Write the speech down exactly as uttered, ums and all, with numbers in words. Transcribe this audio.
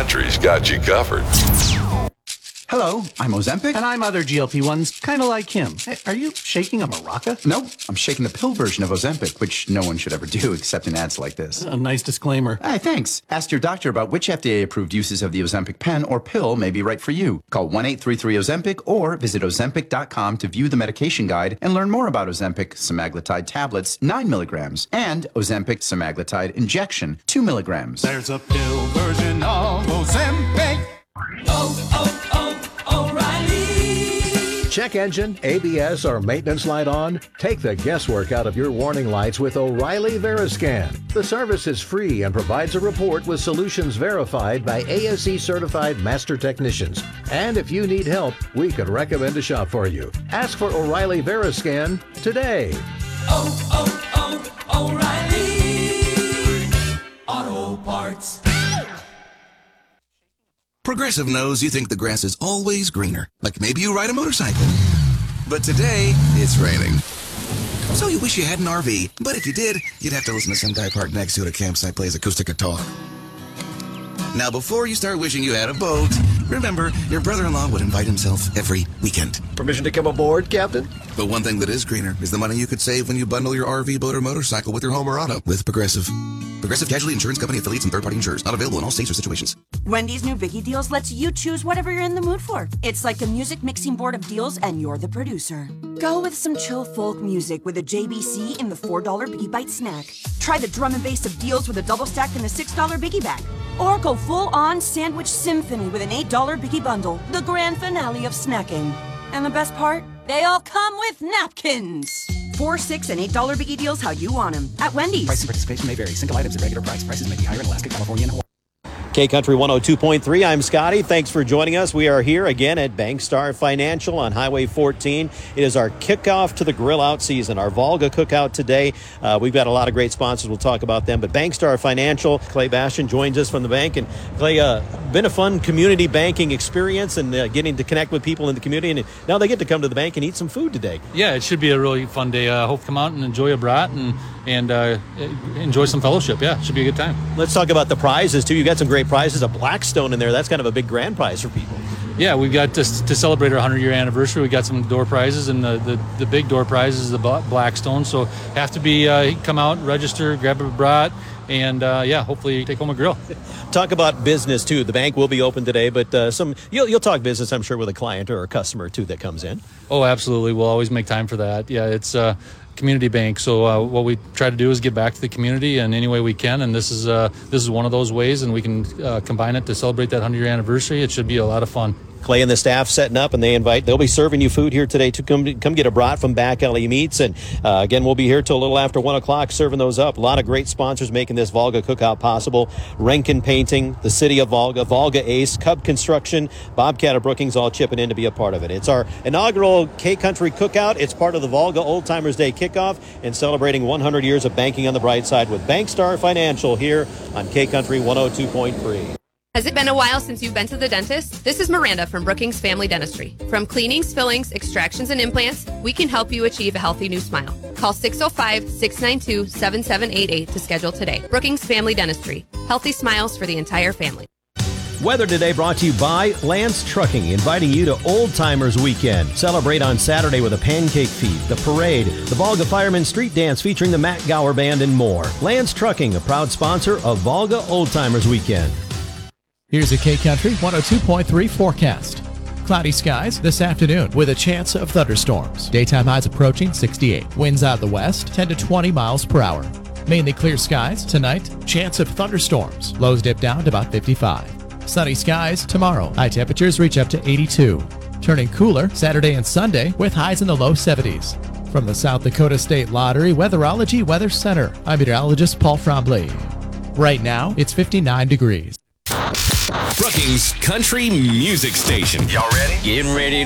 Country's got you covered. Hello, I'm Ozempic. And I'm other G L P ones, kind of like him. Hey, are you shaking a maraca? No, I'm shaking the pill version of Ozempic, which no one should ever do except in ads like this. A nice disclaimer. Hey, thanks. Ask your doctor about which F D A-approved uses of the Ozempic pen or pill may be right for you. Call one eight three three Ozempic or visit Ozempic dot com to view the medication guide and learn more about Ozempic semaglutide tablets, nine milligrams, and Ozempic semaglutide injection, two milligrams. There's a pill version of Ozempic. Oh, oh, oh. O'Reilly. Check engine, A B S, or maintenance light on? Take the guesswork out of your warning lights with O'Reilly Veriscan. The service is free and provides a report with solutions verified by A S E certified master technicians. And if you need help, we could recommend a shop for you. Ask for O'Reilly Veriscan today. Oh, oh, oh, O'Reilly Auto Parts. Progressive knows you think the grass is always greener, like maybe you ride a motorcycle. But today, it's raining. So you wish you had an R V, but if you did, you'd have to listen to some guy parked next to it at a campsite plays acoustic guitar. Now, before you start wishing you had a boat, remember, your brother-in-law would invite himself every weekend. Permission to come aboard, Captain? But one thing that is greener is the money you could save when you bundle your R V, boat, or motorcycle with your home or auto with Progressive. Progressive Casualty Insurance Company affiliates and third-party insurers. Not available in all states or situations. Wendy's new Biggie Deals lets you choose whatever you're in the mood for. It's like a music mixing board of deals, and you're the producer. Go with some chill folk music with a J B C in the four dollar Biggie Bite snack. Try the drum and bass of deals with a double stack in the six dollar Biggie Bag. Or go full-on sandwich symphony with an eight dollar Biggie Bundle, the grand finale of snacking. And the best part? They all come with napkins. Four, six, and eight dollar Biggie Deals how you want them at Wendy's. Price and participation may vary. Single items at regular price. Prices may be higher in Alaska, California, and Hawaii. K Country one oh two point three, I'm Scotty. Thanks for joining us. We are here again at Bankstar Financial on Highway fourteen. It is our kickoff to the grill out season, our Volga cookout today. Uh, we've got a lot of great sponsors. We'll talk about them. But Bankstar Financial, Clay Bastian joins us from the bank. And Clay, uh, been a fun community banking experience and uh, getting to connect with people in the community. And now they get to come to the bank and eat some food today. Yeah, it should be a really fun day. I uh, hope to come out and enjoy a brat and, and uh, enjoy some fellowship. Yeah, it should be a good time. Let's talk about the prizes, too. You've got some great prizes. A Blackstone in there. That's kind of a big grand prize for people. Yeah, we've got to, to celebrate our hundred-year anniversary. We got some door prizes, and the, the, the big door prize is the Blackstone. So have to be uh, come out, register, grab a brat, and uh, yeah, hopefully take home a grill. Talk about business too. The bank will be open today, but uh, some you'll you'll talk business, I'm sure, with a client or a customer too that comes in. Oh, absolutely. We'll always make time for that. Yeah, it's uh, community bank. So uh, what we try to do is give back to the community in any way we can, and this is uh, this is one of those ways, and we can uh, combine it to celebrate that hundred-year anniversary. It should be a lot of fun. Clay and the staff setting up, and they invite, they'll be serving you food here today to come come get a brat from Back Alley Meats. And uh, again, we'll be here till a little after one o'clock serving those up. A lot of great sponsors making this Volga cookout possible. Rankin Painting, the City of Volga, Volga Ace, Cub Construction, Bobcat of Brookings all chipping in to be a part of it. It's our inaugural K-Country cookout. It's part of the Volga Old Timers Day kickoff and celebrating one hundred years of banking on the bright side with Bankstar Financial here on K-Country one oh two point three. Has it been a while since you've been to the dentist? This is Miranda from Brookings Family Dentistry. From cleanings, fillings, extractions, and implants, we can help you achieve a healthy new smile. Call six oh five, six nine two, seven seven eight eight to schedule today. Brookings Family Dentistry. Healthy smiles for the entire family. Weather today brought to you by Lance Trucking, inviting you to Old Timers Weekend. Celebrate on Saturday with a pancake feast, the parade, the Volga Fireman Street Dance featuring the Matt Gower Band, and more. Lance Trucking, a proud sponsor of Volga Old Timers Weekend. Here's a K-Country one oh two point three forecast. Cloudy skies this afternoon with a chance of thunderstorms. Daytime highs approaching sixty-eight. Winds out of the west, ten to twenty miles per hour. Mainly clear skies tonight. Chance of thunderstorms. Lows dip down to about fifty-five. Sunny skies tomorrow. High temperatures reach up to eighty-two. Turning cooler Saturday and Sunday with highs in the low seventies. From the South Dakota State Lottery Weatherology Weather Center, I'm meteorologist Paul Frombley. Right now, it's fifty-nine degrees. Brookings Country Music Station. Y'all ready? Getting ready